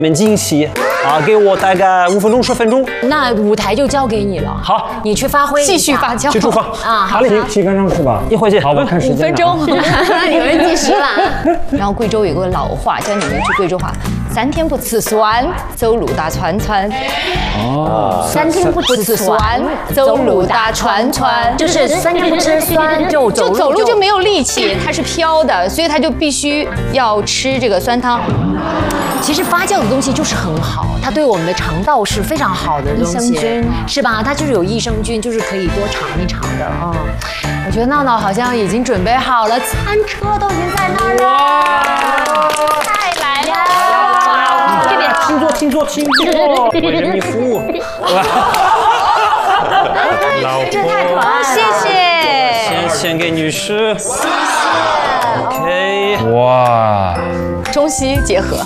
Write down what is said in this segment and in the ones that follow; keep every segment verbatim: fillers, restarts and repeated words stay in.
你们惊喜啊！给我大概五分钟、十分钟。 那舞台就交给你了。 好， 你去发挥， 继续发酵。 去厨房啊！好， 七七跟上去吧， 一会儿见。 好，我看时间。 五分钟， 有人计时了。 然后贵州有个老话，教你们一句贵州话：三天不吃酸，走路大串串。 哦， 三天不吃酸， 走路大串串， 就是三天不吃酸就走就走路就没有力气，它是飘的，所以它就必须要吃这个酸汤。 其实发酵的东西就是很好，它对我们的肠道是非常好的东西， 益生菌是吧？它就是有益生菌，就是可以多尝一尝的啊、嗯。我觉得闹闹好像已经准备好了，餐车都已经在那儿了，太来了！ 这边请坐，请坐，请坐，为人民服务。老婆， 这太可爱了， 谢谢。 先献给女士。OK。 哇， 中西结合。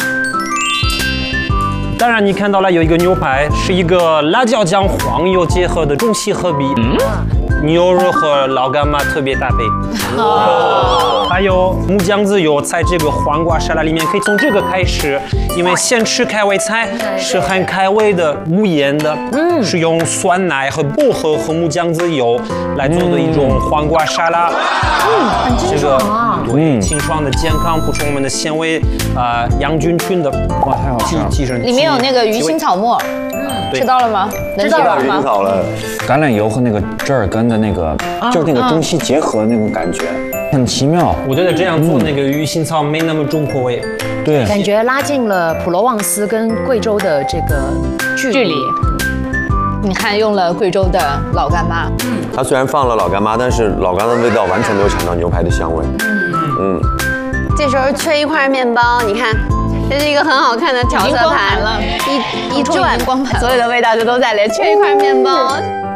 当然，你看到了有一个牛排，是一个辣椒酱黄油结合的中西合璧，嗯、牛肉和老干妈特别搭配。哦，还有木姜子油，在这个黄瓜沙拉里面可以从这个开始，因为先吃开胃菜是很开胃的、无盐的，嗯，是用酸奶和薄荷和木姜子油来做的一种黄瓜沙拉。 嗯，很清爽啊。 对，清爽的、健康，补充我们的纤维，啊、呃，养菌群的。 哇，太好吃了！ 提升。 里面有那个鱼腥草末，嗯，吃到了吗？ 知道了吗？好了。 橄榄油和那个折耳根的那个，就那个中西结合那种感觉，很奇妙。 我觉得这样做那个鱼腥草没那么重口味， 对， 感觉拉近了普罗旺斯跟贵州的这个距距离。你看，用了贵州的老干妈， 嗯，它虽然放了老干妈，但是老干妈的味道完全没有抢到牛排的香味。嗯嗯。 这时候缺一块面包，你看。这是一个很好看的调色盘了， 一一转，所有的味道就都在里，缺一块面包。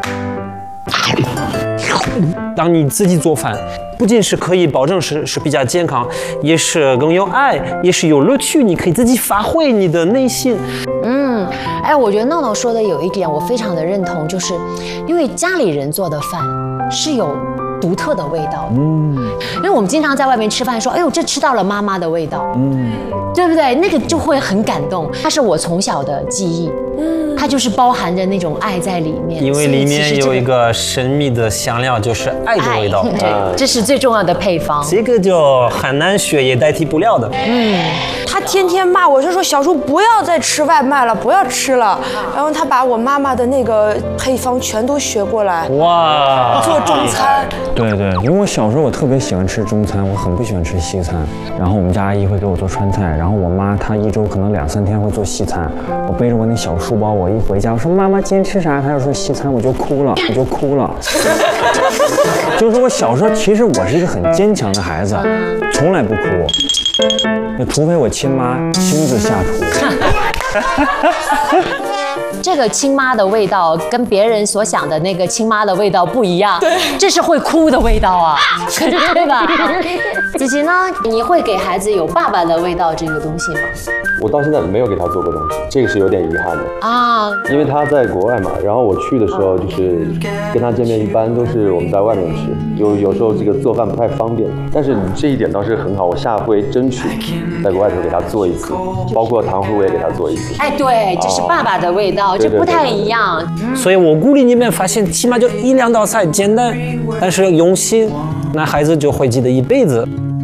当你自己做饭，不仅是可以保证是是比较健康，也是更有爱，也是有乐趣。你可以自己发挥你的内心。 嗯，哎，我觉得闹闹说的有一点我非常的认同，就是因为家里人做的饭是有独特的味道，嗯，因为我们经常在外面吃饭说，哎呦，这吃到了妈妈的味道，嗯，对不对？那个就会很感动，它是我从小的记忆，嗯，它就是包含着那种爱在里面， 因为里面有一个神秘的香料，就是爱的味道， 对，这是最重要的配方， 这个就很难学，也代替不了的， 嗯，他天天骂我，就说小猪不要再吃外卖了，不要吃了，然后他把我妈妈的那个配方全都学过来， 哇， 做中餐。 对对，因为我小时候我特别喜欢吃中餐，我很不喜欢吃西餐。然后我们家阿姨会给我做川菜，然后我妈她一周可能两三天会做西餐。我背着我那小书包，我一回家，我说妈妈今天吃啥？她要说西餐，我就哭了，我就哭了。就是我小时候，其实我是一个很坚强的孩子，从来不哭，除非我亲妈亲自下厨。 这个亲妈的味道跟别人所想的那个亲妈的味道不一样，对，这是会哭的味道啊，对吧？子琪呢？你会给孩子有爸爸的味道这个东西吗？ 我到现在没有给他做过东西，这个是有点遗憾的啊， 因为他在国外嘛，然后我去的时候就是跟他见面，一般都是我们在外面吃，有有时候这个做饭不太方便。但是你这一点倒是很好，我下回争取在国外的时候给他做一次，包括糖葫芦我也给他做一次。 哎，对，这是爸爸的味道。这不太一样， 所以我鼓励你们发现，起码就一两道菜简单，但是用心，那孩子就会记得一辈子。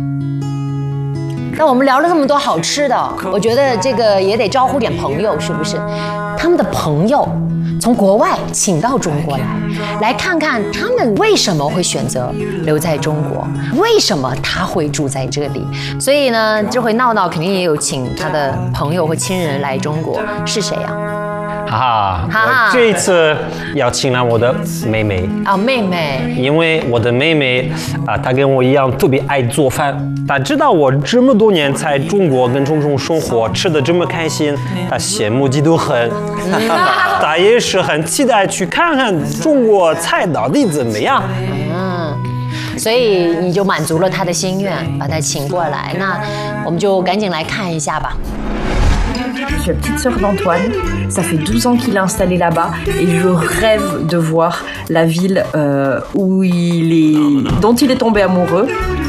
那我们聊了这么多好吃的，我觉得这个也得招呼点朋友，是不是？他们的朋友从国外请到中国来，来看看他们为什么会选择留在中国，为什么他会住在这里。所以呢，这回闹闹肯定也有请他的朋友或亲人来中国，是谁呀、啊？ 哈哈，我这一次邀请了我的妹妹啊，妹妹， 因为我的妹妹啊，她跟我一样特别爱做饭。她知道我这么多年在中国跟中中生活，吃得这么开心，她羡慕嫉妒恨。她也是很期待去看看中国菜到底怎么样。 嗯，所以你就满足了她的心愿，把她请过来。那我们就赶紧来看一下吧。 Je suis la petite sœur d'Antoine, ça fait douze ans qu'il est installé là-bas et je rêve de voir la ville euh, où il est, dont il est tombé amoureux.